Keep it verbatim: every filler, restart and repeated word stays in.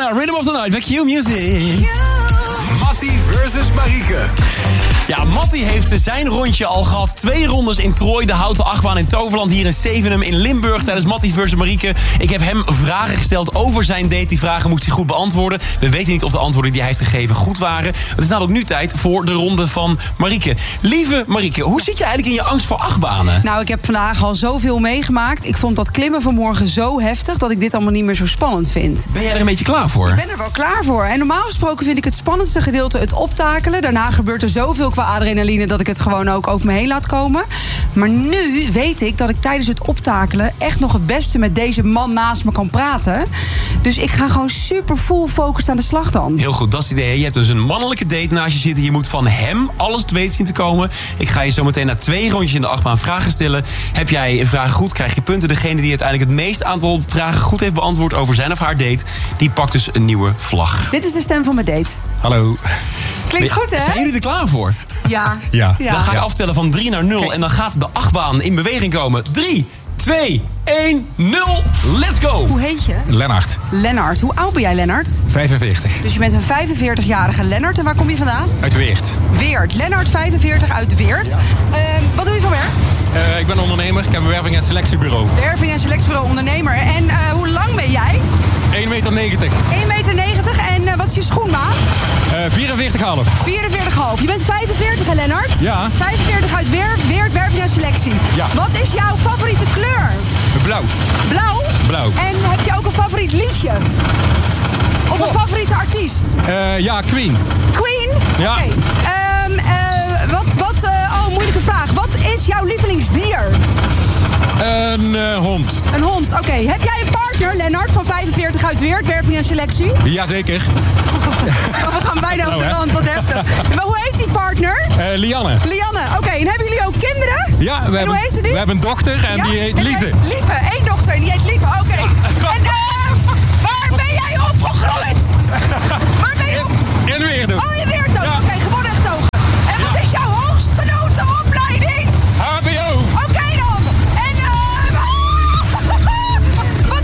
Rihanna, Rhythm of the Night bij Q Music. Mattie versus Marieke. Ja, Mattie heeft zijn rondje al gehad. Twee rondes in Troy, de houten achtbaan in Toverland. Hier in Zevenum in Limburg tijdens Mattie versus Marieke. Ik heb hem vragen gesteld over zijn date. Die vragen moest hij goed beantwoorden. We weten niet of de antwoorden die hij heeft gegeven goed waren. Het is namelijk nu tijd voor de ronde van Marieke. Lieve Marieke, hoe zit je eigenlijk in je angst voor achtbanen? Nou, ik heb vandaag al zoveel meegemaakt. Ik vond dat klimmen vanmorgen zo heftig dat ik dit allemaal niet meer zo spannend vind. Ben jij er een beetje klaar voor? Ik ben er wel klaar voor. En normaal gesproken vind ik het spannendste gedeelte het optakelen. Daarna gebeurt er zoveel qua adrenaline dat ik het gewoon ook over me heen laat komen. Maar nu weet ik dat ik tijdens het optakelen echt nog het beste met deze man naast me kan praten. Dus ik ga gewoon super full focus aan de slag dan. Heel goed, dat is het idee. Je hebt dus een mannelijke date naast je zitten. Je moet van hem alles te weten zien te komen. Ik ga je zo meteen na twee rondjes in de achtbaan vragen stellen. Heb jij vragen goed, krijg je punten. Degene die uiteindelijk het meeste aantal vragen goed heeft beantwoord over zijn of haar date, die pakt dus een nieuwe vlag. Dit is de stem van mijn date. Hallo. Klinkt goed, hè? Zijn jullie er klaar voor? Ja. Ja. Ja. Dan ga ik Ja. aftellen van drie naar nul. Oké. En dan gaat de achtbaan in beweging komen. drie, twee, één, nul. Let's go! Hoe heet je? Lennart, Lennart. Hoe oud ben jij, Lennart? vijfenveertig. Dus je bent een vijfenveertig-jarige Lennart. En waar kom je vandaan? Uit Weert. Weert. Lennart, vijfenveertig, uit Weert. Ehm, wat doe je voor werk? Uh, ik ben ondernemer. Ik heb een werving- en selectiebureau. Werving- en selectiebureau ondernemer. En uh, hoe lang ben jij? één meter negentig. één meter negentig. En uh, wat is je schoenmaat? Uh, vierenveertig komma vijf. vierenveertig komma vijf. Je bent vijfenveertig, hè, Lennart? Ja. vijfenveertig uit Weert, Weert, werving en selectie. Ja. Wat is jouw favoriete kleur? Blauw. Blauw? Blauw. En heb je ook een favoriet liedje? Of een Oh. favoriete artiest? Uh, ja, Queen. Queen? Ja. Oké. Ehm, eh, wat, wat, eh, oh, moeilijke vraag. Wat is jouw lievelingsdier? Een uh, hond. Een hond, oké. Heb jij een partner, Lennart, van vijfenveertig uit Weert, werving en selectie? Jazeker. Oh, we gaan bijna over de hè? rand, wat heftig. Maar hoe heet die partner? Uh, Lianne. Lianne, oké. En hebben jullie ook kinderen? Ja, we En hebben, hoe heette die? we hebben een dochter en Ja? die heet En Lieve. die heet Lieve, één dochter en die heet Lieve, oké.